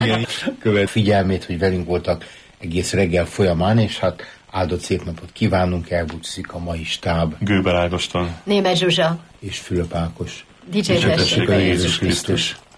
Követ figyelmét, hogy velünk voltak egész reggel folyamán, és hát áldott szép napot kívánunk, elbúcsúzik a mai stáb. Gőber Ágoston, Németh Zsuzsa és Fülöp Ákos. Dicsértessék a Jézus Krisztus.